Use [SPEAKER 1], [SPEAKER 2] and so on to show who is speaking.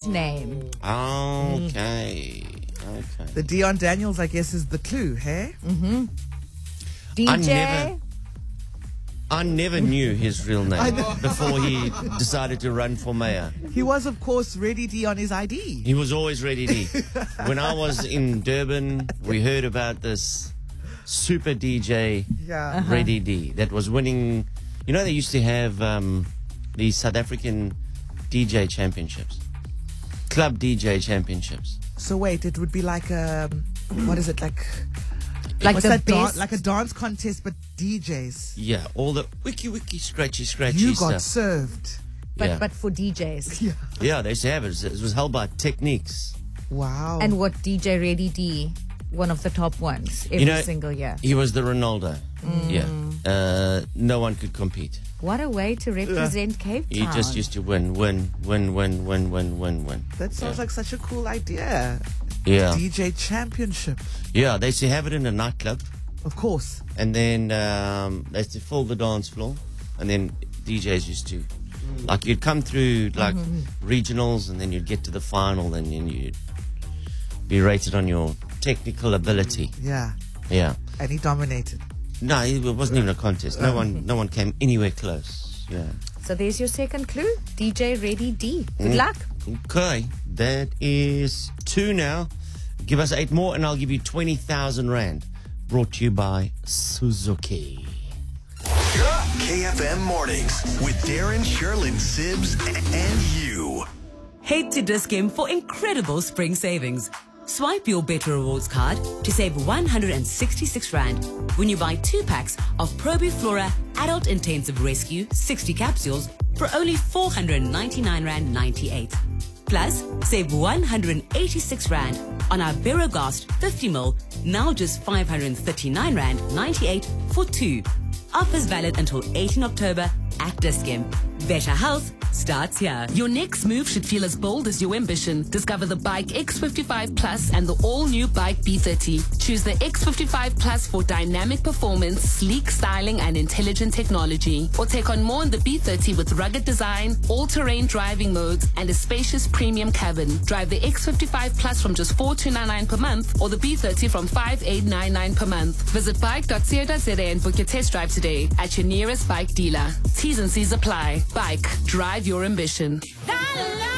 [SPEAKER 1] name.
[SPEAKER 2] Okay. Okay.
[SPEAKER 3] The Dion Daniels, I guess, is the clue, hey?
[SPEAKER 1] DJ.
[SPEAKER 2] I never knew his real name before he decided to run for mayor.
[SPEAKER 3] He was, of course, Ready D on his ID.
[SPEAKER 2] He was always Ready D. When I was in Durban, we heard about this super DJ,
[SPEAKER 3] Yeah.
[SPEAKER 2] Ready D, that was winning. You know, they used to have the South African DJ championships, club DJ championships.
[SPEAKER 3] So wait, it would be like what is it like?
[SPEAKER 1] Like
[SPEAKER 3] What's
[SPEAKER 1] the
[SPEAKER 3] that
[SPEAKER 1] best.
[SPEAKER 3] like a dance contest, but DJs.
[SPEAKER 2] Yeah, all the wiki scratchy
[SPEAKER 3] You
[SPEAKER 2] stuff.
[SPEAKER 3] got served.
[SPEAKER 2] Yeah.
[SPEAKER 1] But for DJs.
[SPEAKER 2] Yeah, they used to have it. It was held by Techniques.
[SPEAKER 3] Wow.
[SPEAKER 1] And what DJ Ready D, one of the top ones every single year.
[SPEAKER 2] He was the Ronaldo. Yeah. No one could compete.
[SPEAKER 1] What a way to represent Cape
[SPEAKER 2] He
[SPEAKER 1] Town.
[SPEAKER 2] just used to win.
[SPEAKER 3] That sounds like such a cool idea.
[SPEAKER 2] Yeah.
[SPEAKER 3] DJ championship.
[SPEAKER 2] Yeah, they used to have it in a nightclub.
[SPEAKER 3] Of course.
[SPEAKER 2] And then they used to fill the dance floor. And then DJs used to, like, you'd come through, like, regionals, and then you'd get to the final, and then you'd be rated on your technical ability.
[SPEAKER 3] Yeah.
[SPEAKER 2] Yeah.
[SPEAKER 3] And he dominated.
[SPEAKER 2] No, it wasn't even a contest. No one came anywhere close. Yeah.
[SPEAKER 1] So there's your second clue. DJ Ready D. Good luck.
[SPEAKER 2] Okay, that is 2 now. Give us 8 more, and I'll give you 20,000 rand. Brought to you by Suzuki.
[SPEAKER 4] KFM Mornings with Darren, Sherlyn, Sibbs, and you.
[SPEAKER 5] Head to Dis-Chem for incredible spring savings. Swipe your Better Rewards card to save 166 Rand when you buy 2 packs of Probiflora Adult Intensive Rescue 60 capsules for only 499 Rand 98. Plus, save 186 Rand on our Berogast 50ml, now just 539 Rand 98 for 2. Offers valid until 18 October at Dis-Chem. Better health starts here.
[SPEAKER 6] Your next move should feel as bold as your ambition. Discover the Bike X55 Plus and the all-new Bike B30. Choose the X55 Plus for dynamic performance, sleek styling, and intelligent technology. Or take on more in the B30 with rugged design, all-terrain driving modes, and a spacious premium cabin. Drive the X55 Plus from just 4,299 per month, or the B30 from 5,899 per month. Visit bike.co.za and book your test drive today at your nearest bike dealer. T's and C's apply. Bike. Drive your ambition.